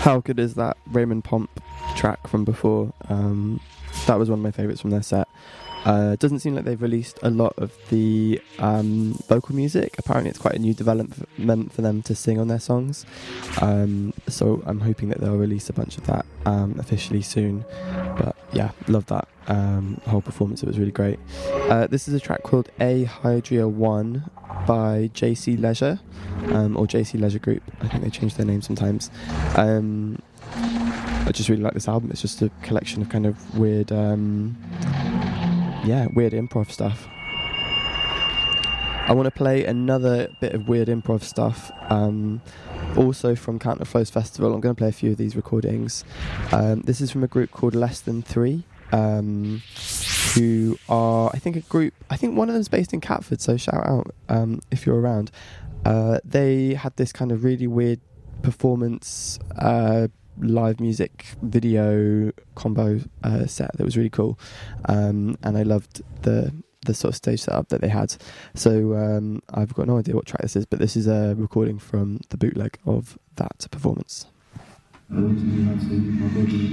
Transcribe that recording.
How good is that Raymond Pomp track from before? That was one of my favourites from their set. It doesn't seem like they've released a lot of the vocal music. Apparently it's quite a new development for them to sing on their songs. So I'm hoping that they'll release a bunch of that officially soon. But yeah, love that whole performance. It was really great. This is a track called A Hydria 1 by JC Leisure, or JC Leisure Group. I think they change their name sometimes. I just really like this album. It's just a collection of kind of weird weird improv stuff. I want to play another bit of weird improv stuff, also from Counterflows Festival. I'm going to play a few of these recordings. This is from a group called Less Than Three, who are, I think one of them is based in Catford, so shout out if you're around. They had this kind of really weird performance, live music video combo set that was really cool, and I loved the sort of stage setup that they had. So I've got no idea what track this is, but this is a recording from the bootleg of that performance. I want to be my baby.